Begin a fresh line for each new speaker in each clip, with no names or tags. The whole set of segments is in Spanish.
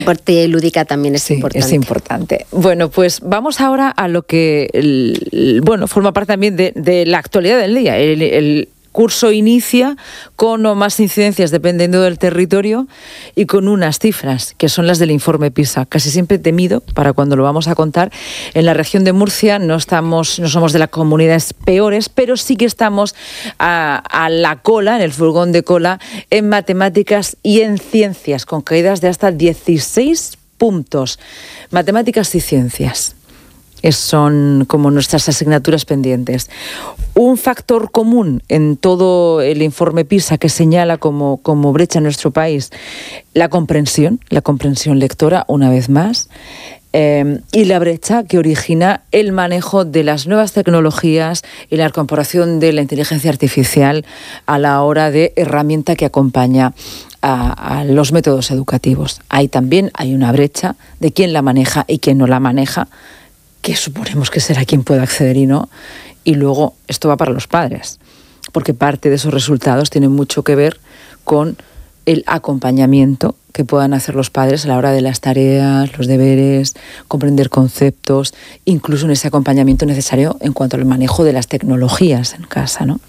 parte lúdica también es importante.
Es importante. Bueno, pues vamos ahora a lo que forma parte también de la actualidad del día. El curso inicia con o más incidencias dependiendo del territorio y con unas cifras que son las del informe PISA. Casi siempre temido para cuando lo vamos a contar. En la región de Murcia no somos de las comunidades peores, pero sí que estamos a la cola, en el furgón de cola, en matemáticas y en ciencias, con caídas de hasta 16 puntos. Matemáticas y ciencias. Son como nuestras asignaturas pendientes. Un factor común en todo el informe PISA que señala como brecha en nuestro país, la comprensión lectora, una vez más, y la brecha que origina el manejo de las nuevas tecnologías y la incorporación de la inteligencia artificial a la hora de herramienta que acompaña a los métodos educativos. Ahí también hay una brecha de quién la maneja y quién no la maneja, que suponemos que será quien pueda acceder y no, y luego esto va para los padres, porque parte de esos resultados tienen mucho que ver con el acompañamiento que puedan hacer los padres a la hora de las tareas, los deberes, comprender conceptos, incluso en ese acompañamiento necesario en cuanto al manejo de las tecnologías en casa, ¿no?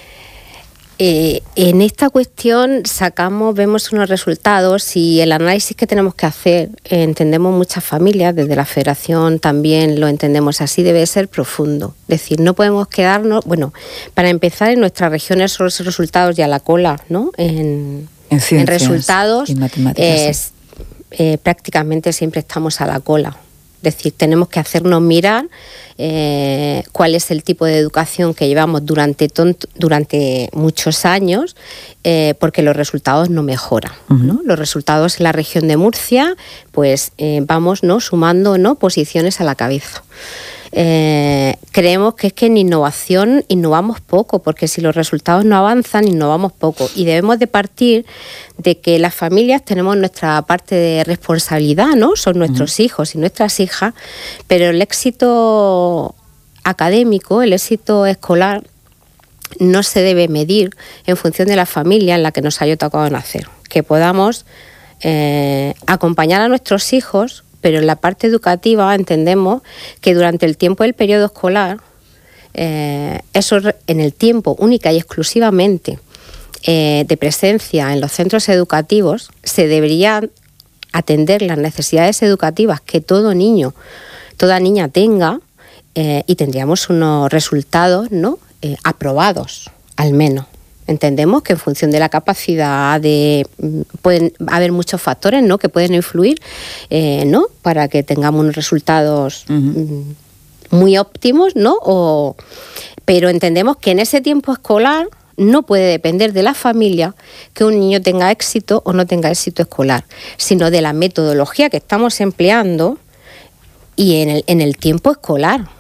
En esta cuestión vemos unos resultados y el análisis que tenemos que hacer, entendemos muchas familias, desde la Federación también lo entendemos así, debe ser profundo. Es decir, no podemos quedarnos, para empezar en nuestras regiones son los resultados ya a la cola, ¿no? En resultados,
y matemáticas,
prácticamente siempre estamos a la cola. Es decir, tenemos que hacernos mirar cuál es el tipo de educación que llevamos durante muchos años, porque los resultados no mejoran, ¿no? Los resultados en la región de Murcia, pues vamos, ¿no?, sumando, ¿no?, posiciones a la cabeza. Creemos que es que en innovación innovamos poco, porque si los resultados no avanzan, innovamos poco, y debemos de partir de que las familias tenemos nuestra parte de responsabilidad, ¿no? Son nuestros hijos y nuestras hijas, pero el éxito académico, el éxito escolar, no se debe medir en función de la familia en la que nos haya tocado nacer. Que podamos acompañar a nuestros hijos, pero en la parte educativa entendemos que durante el tiempo del periodo escolar, eso en el tiempo única y exclusivamente de presencia en los centros educativos, se deberían atender las necesidades educativas que todo niño, toda niña tenga, y tendríamos unos resultados, ¿no?, aprobados, al menos. Entendemos que en función de la capacidad pueden haber muchos factores, ¿no?, que pueden influir, ¿no?, para que tengamos unos resultados muy óptimos, ¿no? Pero entendemos que en ese tiempo escolar no puede depender de la familia que un niño tenga éxito o no tenga éxito escolar, sino de la metodología que estamos empleando y en el tiempo escolar.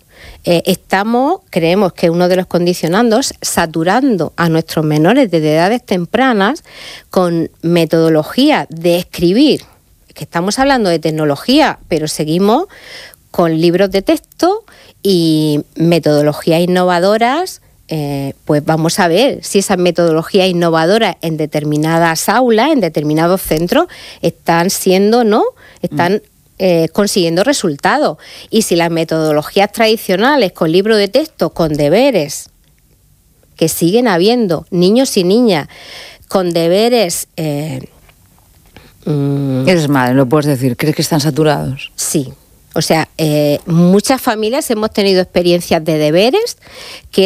Creemos que uno de los condicionandos, saturando a nuestros menores desde edades tempranas con metodología de escribir, que estamos hablando de tecnología, pero seguimos con libros de texto y metodologías innovadoras. Pues vamos a ver si esas metodologías innovadoras en determinadas aulas, en determinados centros, están siendo, ¿no?, están consiguiendo resultados. Y si las metodologías tradicionales con libro de texto, con deberes, que siguen habiendo niños y niñas con deberes...
Eres madre, lo puedes decir. ¿Crees que están saturados?
Sí. O sea, muchas familias hemos tenido experiencias de deberes que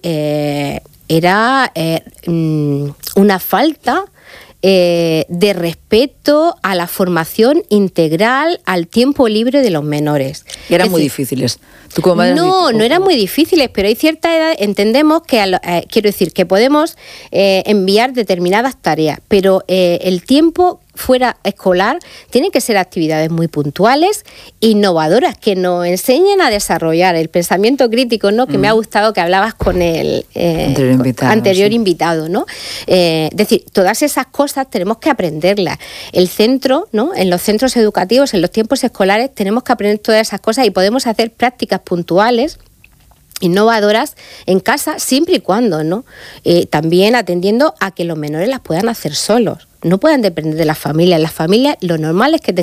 era una falta de respeto a la formación integral, al tiempo libre de los menores.
Y eran muy difíciles. ¿Tú como madre
no eran muy difíciles, pero hay cierta edad, entendemos que, quiero decir, que podemos enviar determinadas tareas, pero el tiempo fuera escolar tienen que ser actividades muy puntuales, innovadoras, que nos enseñen a desarrollar el pensamiento crítico, ¿no? Que me ha gustado que hablabas con el anterior invitado, ¿no? Es decir, todas esas cosas tenemos que aprenderlas. El centro, ¿no?, en los centros educativos, en los tiempos escolares, tenemos que aprender todas esas cosas y podemos hacer prácticas puntuales, innovadoras en casa, siempre y cuando, ¿no?, también atendiendo a que los menores las puedan hacer solos. no puedan depender de las familias. Las familias, lo normal es que